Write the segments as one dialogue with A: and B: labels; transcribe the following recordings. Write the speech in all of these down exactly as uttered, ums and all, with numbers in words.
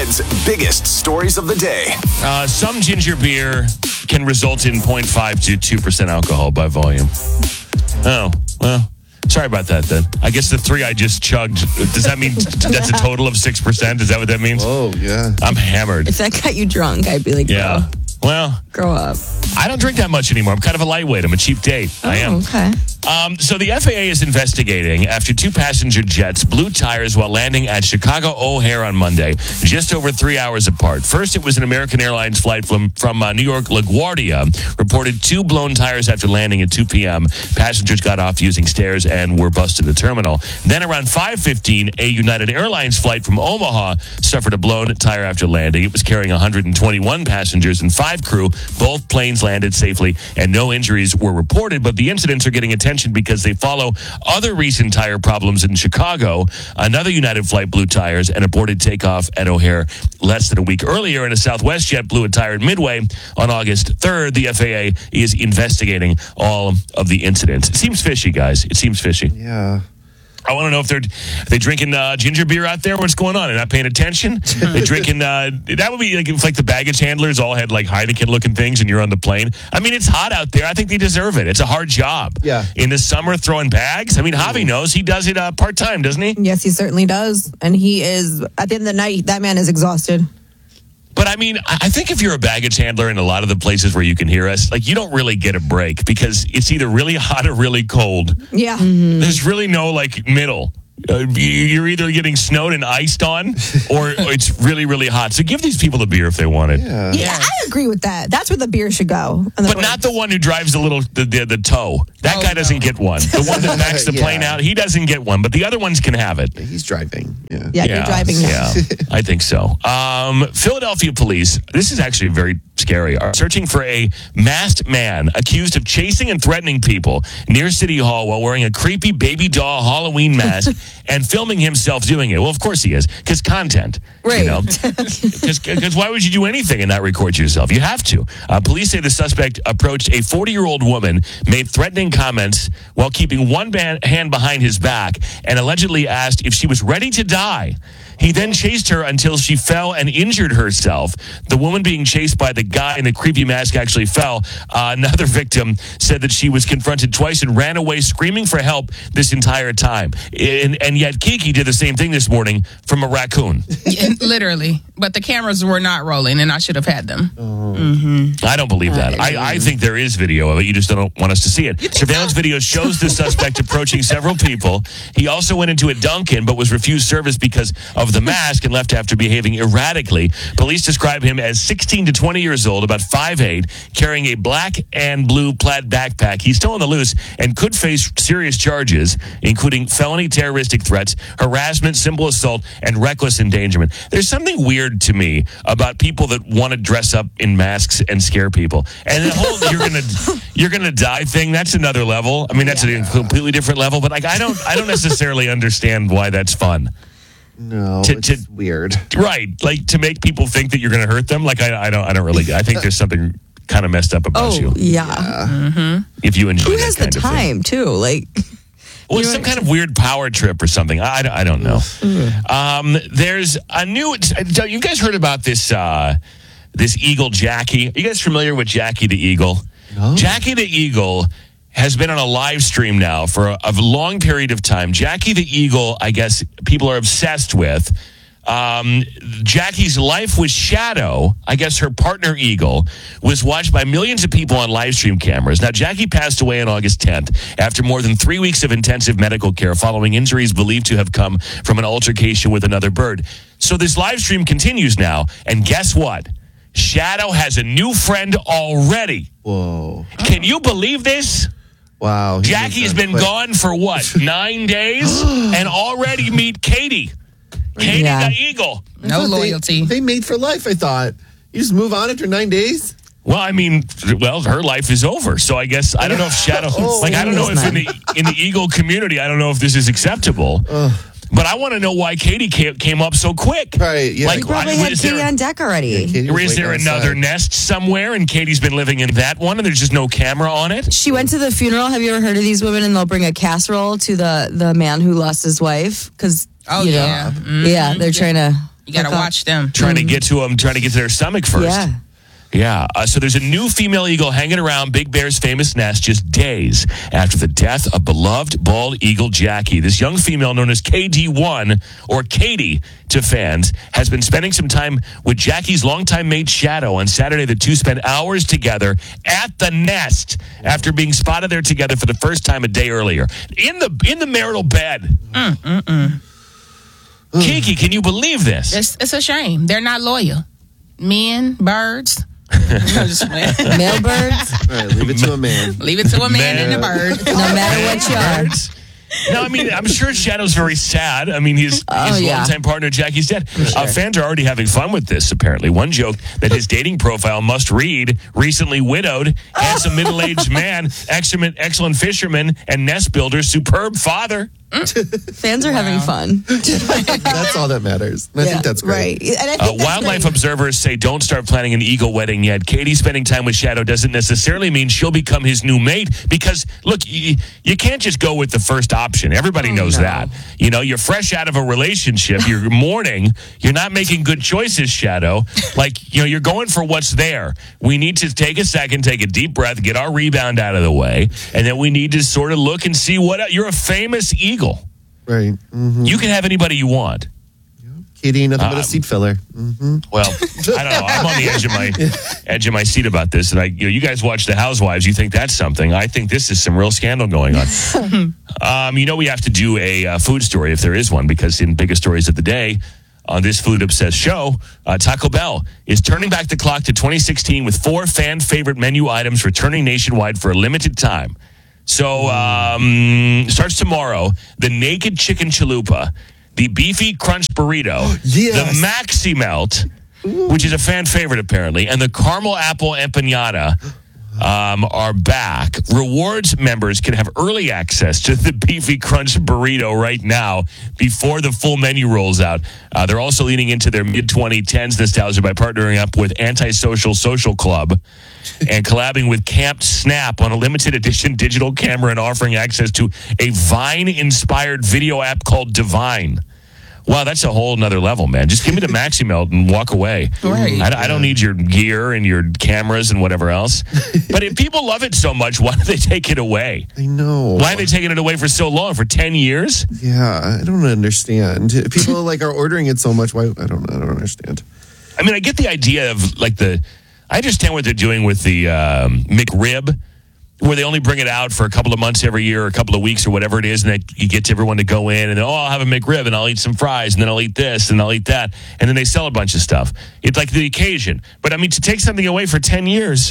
A: Red's biggest stories of the day.
B: Uh, some ginger beer can result in zero point five to two percent alcohol by volume. Oh, well, sorry about that then. I guess the three I just chugged, does that mean that's a total of six percent? Is that what that means?
C: Oh, yeah.
B: I'm hammered.
D: If that got you drunk, I'd be like,
B: Yeah. Well,
D: grow up.
B: I don't drink that much anymore. I'm kind of a lightweight. I'm a cheap date.
D: Oh,
B: I am.
D: okay.
B: Um, so the F A A is investigating after two passenger jets blew tires while landing at Chicago O'Hare on Monday, just over three hours apart. First, it was an American Airlines flight from, from uh, New York LaGuardia, reported two blown tires after landing at two p.m. Passengers got off using stairs and were bused to the terminal. Then around five fifteen, a United Airlines flight from Omaha suffered a blown tire after landing. It was carrying one hundred twenty-one passengers and five crew. Both planes landed safely and no injuries were reported, but the incidents are getting attention because they follow other recent tire problems in Chicago. Another United flight blew tires and aborted takeoff at O'Hare less than a week earlier, and a Southwest jet blew a tire at Midway on August third. The F A A is investigating all of the incidents. It seems fishy, guys. It seems fishy.
C: Yeah.
B: I want to know if they're are they drinking uh, ginger beer out there. What's going on? They're not paying attention. They're drinking. Uh, that would be like if like the baggage handlers all had like Heineken looking things, and you're on the plane. I mean, it's hot out there. I think they deserve it. It's a hard job.
C: Yeah.
B: In the summer, throwing bags. I mean, Javi knows he does it uh, part time, doesn't he?
D: Yes, he certainly does. And he is, at the end of the night, that man is exhausted.
B: But I mean, I think if you're a baggage handler in a lot of the places where you can hear us, like you don't really get a break because it's either really hot or really cold.
D: Yeah.
B: Mm-hmm. There's really no like middle. Uh, you're either getting snowed and iced on or it's really, really hot. So give these people the beer if they want it.
C: Yeah.
D: Yeah, I agree with that. That's where the beer should go.
B: But not the one who drives the little the the, the tow. That
E: Oh,
B: guy doesn't
E: no.
B: get one. The one that backs the
C: Yeah.
B: plane out, he doesn't get one. But the other ones can have it.
C: He's driving. Yeah.
D: Yeah, you're driving now.
B: Yeah, I think so. Um, Philadelphia police, this is actually very scary, are searching for a masked man accused of chasing and threatening people near City Hall while wearing a creepy baby doll Halloween mask and filming himself doing it. Well, of course he is, because content.
D: Right.
B: You know, because why would you do anything and not record yourself? You have to. Uh, police say the suspect approached a forty-year-old woman, made threatening comments while keeping one ban- hand behind his back, and allegedly asked if she was ready to die. He then chased her until she fell and injured herself. The woman being chased by the guy in the creepy mask actually fell. Uh, another victim said that she was confronted twice and ran away screaming for help this entire time. And, and yet Kiki did the same thing this morning from a raccoon.
E: Yeah, literally. But the cameras were not rolling, and I should have had them.
B: I don't believe that. I, I think there is video of it. You just don't want us to see it. Surveillance video shows the suspect approaching several people. He also went into a Dunkin', but was refused service because of the mask and left after behaving erratically. Police describe him as sixteen to twenty years old, about five eight, carrying a black and blue plaid backpack. He's still on the loose and could face serious charges, including felony terroristic threats, harassment, simple assault, and reckless endangerment. There's something weird to me about people that want to dress up in masks and scare people. And the whole you're gonna you're gonna die thing, that's another level. I mean, that's yeah. a completely different level. But like I don't I don't necessarily understand why that's fun.
C: No,
B: To-
C: it's
B: to-
C: weird.
B: Right. Like to make people think that you're gonna hurt them. Like I, I don't I don't really I think there's something kind of messed up about
D: Oh,
B: you.
D: yeah.
B: If you enjoy
D: Who
B: that
D: has the
B: kind of thing.
D: time, too? Like,
B: Well, it's some kind of weird power trip or something. I, I, I don't know. Um, there's a new. You guys heard about this? Uh, this eagle, Jackie. Are you guys familiar with Jackie the eagle?
C: No.
B: Jackie the eagle has been on a live stream now for a, a long period of time. Jackie the eagle, I guess people are obsessed with. Um, Jackie's life with Shadow, I guess her partner Eagle, was watched by millions of people on live stream cameras. Now, Jackie passed away on August tenth after more than three weeks of intensive medical care following injuries believed to have come from an altercation with another bird. So this live stream continues now, and guess what? Shadow has a new friend already.
C: Whoa.
B: Can you believe this?
C: Wow.
B: Jackie's been
C: quick.
B: gone for what, nine days? And already meet Katie. Katie
D: Yeah.
B: the eagle.
C: I
E: No
C: thought they-
E: loyalty.
C: They, made for life, I thought. You just move on after nine days?
B: Well, I mean, well, her life is over. So I guess I don't know if Shadow,
C: Oh,
B: like I don't know if in the in the eagle community, I don't know if this is acceptable. But I want to know why Katie came, came up so quick.
C: Right, yeah.
B: Like,
C: He
D: probably
B: I-
D: had
B: is
D: Katie
B: there,
D: on deck already.
C: Katie
B: or
C: was
B: is there
C: waiting
B: another
C: outside.
B: nest somewhere and Katie's been living in that one and there's just no camera on it?
D: She went to the funeral. Have you ever heard of these women? And they'll bring a casserole to the, the man who lost his wife. Because,
E: Oh,
D: you know,
E: yeah. Mhm.
D: yeah, they're trying to
E: You got to
D: Hook up.
E: watch them.
B: trying to get to them, trying to get to their stomach first.
D: Yeah.
B: Yeah, uh, so there's a new female eagle hanging around Big Bear's famous nest just days after the death of beloved bald eagle Jackie. This young female known as K D one, or Katie to fans, has been spending some time with Jackie's longtime mate Shadow. On Saturday, the two spent hours together at the nest after being spotted there together for the first time a day earlier. In the in the marital bed.
E: Mm, mm, mm.
B: Kiki, can you believe this?
E: It's, it's a shame. They're not loyal. Men, birds. I'm just playing.
D: Male birds,
C: All right, leave it to a man.
E: Leave it to a man
B: Man.
E: and a bird.
D: no matter what you are.
B: Birds. No, I mean, I'm sure Shadow's very sad. I mean, his,
D: Oh,
B: his
D: yeah.
B: longtime partner, Jackie's dead. Uh, fans are already having fun with this, apparently. One joke that his dating profile must read, recently widowed, handsome middle-aged man, excellent, excellent fisherman, and nest builder, superb father.
D: Fans are having fun.
C: That's all that matters. And I think that's great.
D: Right. And I think
B: Uh,
D: that's
B: wildlife
D: great.
B: observers say don't start planning an eagle wedding yet. Katie spending time with Shadow doesn't necessarily mean she'll become his new mate because, look, you, you can't just go with the first option. Everybody knows
D: no.
B: that. You know, you're fresh out of a relationship. You're mourning. You're not making good choices, Shadow. Like, you know, you're going for what's there. We need to take a second, take a deep breath, get our rebound out of the way, and then we need to sort of look and see what you're a famous eagle.
C: Right. Mm-hmm.
B: You can have anybody you want.
C: Katie, nothing but
B: Um,
C: a seat filler.
B: Well, I don't know. I'm on the edge of my edge of my seat about this, and I, you know, you guys watch The Housewives. You think that's something? I think this is some real scandal going on. um, you know, we have to do a uh, food story if there is one, because in biggest stories of the day on this food obsessed show, uh, Taco Bell is turning back the clock to twenty sixteen with four fan favorite menu items returning nationwide for a limited time. So um, starts tomorrow. The Naked Chicken Chalupa, the Beefy Crunch Burrito,
C: Yes.
B: the Maxi Melt, which is a fan favorite apparently, and the Caramel Apple Empanada um, are back. Rewards members can have early access to the Beefy Crunch Burrito right now before the full menu rolls out. Uh, they're also leaning into their mid twenty tens nostalgia by partnering up with Antisocial Social Club and collabing with Camp Snap on a limited edition digital camera and offering access to a Vine-inspired video app called Divine. Wow, that's a whole nother level, man. Just give me the Maxi Melt and walk away.
E: Right.
B: I, I don't need your gear and your cameras and whatever else. But if people love it so much, why do they take it away?
C: I know.
B: Why are they taking it away for so long? For ten years?
C: Yeah, I don't understand. People like are ordering it so much. Why? I don't. I don't understand.
B: I mean, I get the idea of like the. I understand what they're doing with the um, McRib, where they only bring it out for a couple of months every year, or a couple of weeks, or whatever it is, and then you get everyone to go in and then, oh, I'll have a McRib and I'll eat some fries and then I'll eat this and I'll eat that, and then they sell a bunch of stuff. It's like the occasion. But I mean, to take something away for ten years.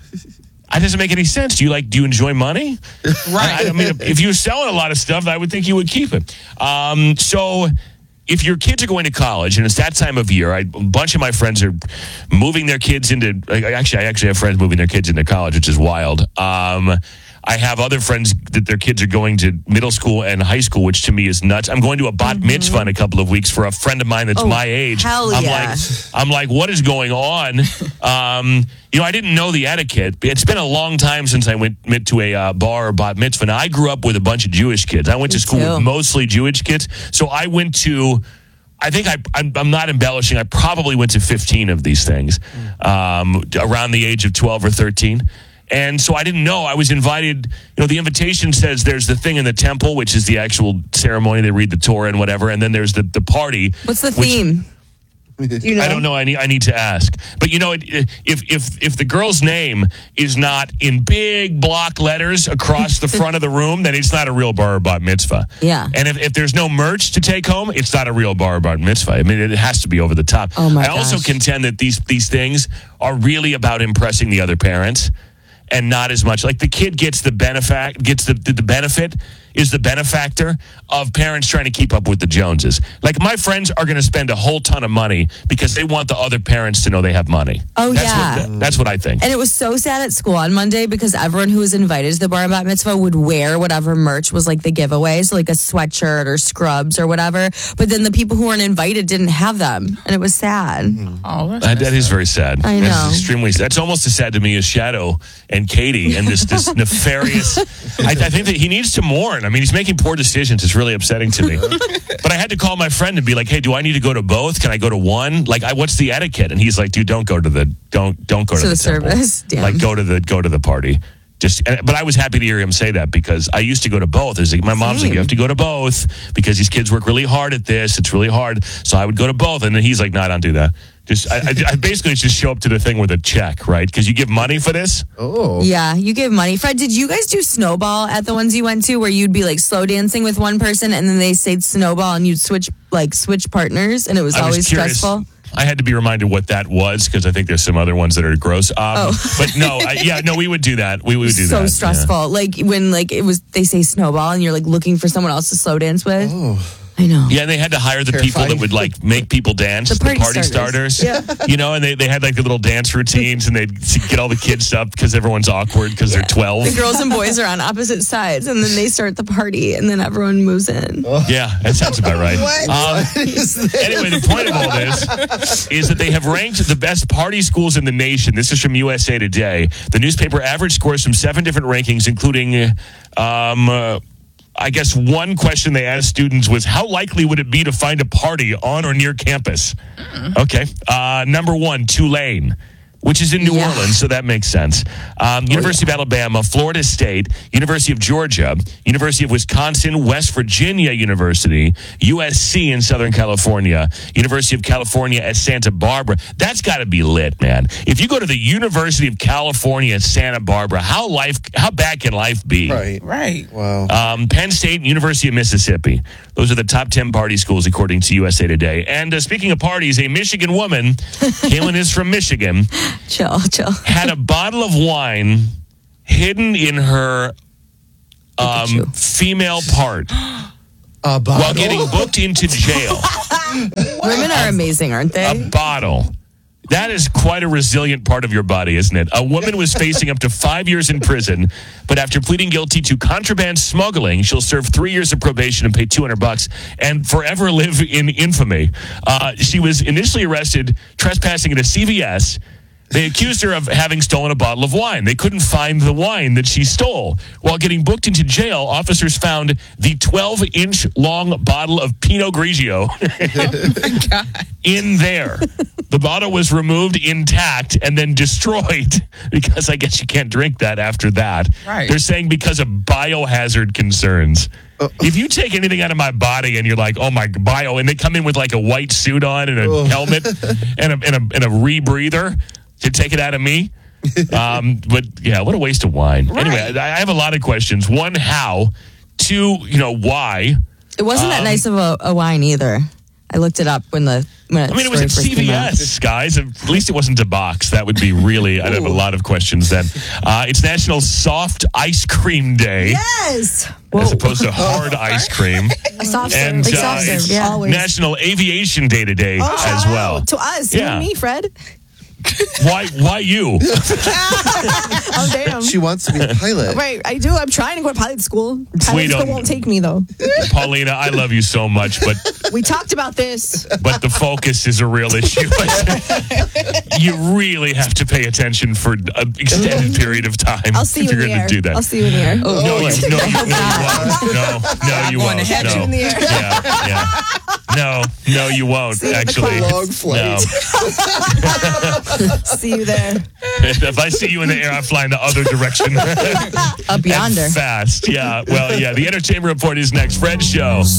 B: That doesn't make any sense. Do you like? Do you enjoy money? Right. I, I mean, if, if you're selling a lot of stuff, I would think you would keep it. Um, so, if your kids are going to college and it's that time of year, I, a bunch of my friends are moving their kids into. I, actually, I actually have friends moving their kids into college, which is wild. Um, I have other friends that their kids are going to middle school and high school, which to me is nuts. I'm going to a bat mitzvah in a couple of weeks for a friend of mine that's
D: Oh,
B: my age.
D: hell
B: I'm
D: yeah.
B: like, I'm like, what is going on? Um, you know, I didn't know the etiquette. It's been a long time since I went, went to a uh, bar or bat mitzvah. Now, I grew up with a bunch of Jewish kids. I went to
D: Me
B: school
D: too.
B: with mostly Jewish kids. So I went to, I think I, I'm, I'm not embellishing. I probably went to fifteen of these things um, around the age of twelve or thirteen. And so I didn't know. I was invited. You know, the invitation says there's the thing in the temple, which is the actual ceremony. They read the Torah and whatever. And then there's the, the party.
D: What's the
B: which-
D: theme? Do you know?
B: I don't know. I need. I need to ask. But you know, it, if if if the girl's name is not in big block letters across the front of the room, then it's not a real bar or bat mitzvah.
D: Yeah.
B: And if, if there's no merch to take home, it's not a real bar or bat mitzvah. I mean, it has to be over the top.
D: Oh, my
B: I also
D: gosh.
B: contend that these these things are really about impressing the other parents, and not as much like the kid gets the benefit gets the, the the benefit is the benefactor of parents trying to keep up with the Joneses. Like my friends are going to spend a whole ton of money because they want the other parents to know they have money.
D: Oh,
B: that's
D: yeah.
B: What, that's what I think.
D: And it was so sad at school on Monday because everyone who was invited to the bar and bat mitzvah would wear whatever merch was like the giveaway, so like a sweatshirt or scrubs or whatever. But then the people who weren't invited didn't have them, and it was sad.
E: Oh, that's
B: Uh, that is very sad.
D: I
B: That's
D: know.
B: extremely sad. That's almost as sad to me as Shadow and Katie and this this nefarious. I, I think that he needs to mourn. learn. I mean, he's making poor decisions. It's really upsetting to me. But I had to call my friend and be like, "Hey, do I need to go to both? Can I go to one? Like, I, what's the etiquette?" And he's like, "Dude, don't go to the don't don't go to,
D: To
B: the,
D: the
B: temple.
D: service? Damn.
B: Like, go to the go to the party." Just, and- but I was happy to hear him say that because I used to go to both. It's like, my mom's like,
D: Same.
B: "You have to go to both because these kids work really hard at this. It's really hard." So I would go to both, and then he's like, "No, I don't do that." Just, I, I, I basically just show up to the thing with a check, right? Because you give money for this.
C: Oh.
D: Yeah, you give money. Fred, did you guys do snowball at the ones you went to where you'd be like slow dancing with one person and then they say snowball and you'd switch like switch partners and it was
B: I was
D: always
B: curious.
D: stressful?
B: I had to be reminded what that was because I think there's some other ones that are gross. Um,
D: Oh.
B: But no, I, yeah, no, we would do that. We would do
D: So
B: that.
D: stressful. Like when like it was they say snowball and you're like looking for someone else to slow dance with.
C: Oh.
D: I know.
B: Yeah, and they had to hire the people
C: Terrifying.
B: that would like make people dance,
D: The
B: the
D: party
B: party,
D: starters.
B: starters. You know, and they, they had like the little dance routines and they'd get all the kids up because everyone's awkward because they're twelve.
D: The girls and boys are on opposite sides and then they start the party and then everyone moves in.
B: Yeah, that sounds about right. Um, anyway, the point of all this is that they have ranked the best party schools in the nation. This is from U S A Today. The newspaper average scores from seven different rankings, including, um, uh, I guess, one question they asked students was, how likely would it be to find a party on or near campus? Okay. Uh, number one, Tulane, which is in New
D: Yeah.
B: Orleans, so that makes sense. Um, University of Alabama, Florida State, University of Georgia, University of Wisconsin, West Virginia University, U S C in Southern California, University of California at Santa Barbara. That's got to be lit, man. If you go to the University of California at Santa Barbara, how life, how bad can life be?
C: Right.
E: Right.
C: Wow.
B: Um, Penn State and University of Mississippi. Those are the top ten party schools, according to U S A Today. And uh, speaking of parties, a Michigan woman, Kaylin is from Michigan,
D: Chill, chill.
B: had a bottle of wine hidden in her
D: at you.
B: um, female part
C: A
B: while
C: bottle?
B: getting booked into jail.
D: Women are amazing, aren't
B: A
D: they?
B: bottle. That is quite a resilient part of your body, isn't it? A woman was facing up to five years in prison, but after pleading guilty to contraband smuggling, she'll serve three years of probation and pay two hundred bucks and forever live in infamy. Uh, she was initially arrested trespassing at a C V S. They accused her of having stolen a bottle of wine. They couldn't find the wine that she stole. While getting booked into jail, officers found the twelve-inch long bottle of Pinot Grigio in there. The bottle was removed intact and then destroyed because I guess you can't drink that after that.
E: Right.
B: They're saying because of biohazard concerns. If you take anything out of my body and you're like, oh my bio, and they come in with like a white suit on and a helmet and a, and a and a rebreather to take it out of me. Um, but yeah, what a waste of wine.
E: Right.
B: Anyway, I I have a lot of questions. One, how? Two, you know, why?
D: It wasn't that
B: Um,
D: nice of a, a wine either. I looked it up when the when
B: I mean, it was at C V S, guys. At least it wasn't a box. That would be really, I'd have a lot of questions then. Uh, it's National Soft Ice Cream Day,
D: Yes.
B: as opposed to hard ice cream.
F: A soft serve.
B: And
D: Like
B: uh,
D: soft serve,
B: it's
D: yeah.
F: Always.
B: National Aviation Day today as well.
F: To us, you
B: Yeah.
F: and me, Fred.
B: Why Why you?
F: Oh, damn.
C: She wants to be a pilot.
F: Right, I do. I'm trying to go to pilot school. Pilot
B: don't-
F: school won't take me, though.
B: Paulina, I love you so much, but
F: We talked about this.
B: but the focus is a real issue. You really have to pay attention for an extended period of time
F: I'll see you
B: if you're
F: in the
B: going
F: air.
B: to do that.
F: I'll see you in the air.
B: No, you, no, you, no, you won't. No, no, you
E: going
B: won't.
E: to heaven.
B: No.
F: Shoot in the air.
B: Yeah, yeah. No, no, you won't. Actually,
C: Long flight.
B: no.
F: See you there.
B: If I see you in the air, I'm flying the other direction.
D: Up yonder.
B: Fast. Yeah. Well, yeah. The Entertainment Report is next. Fred's show.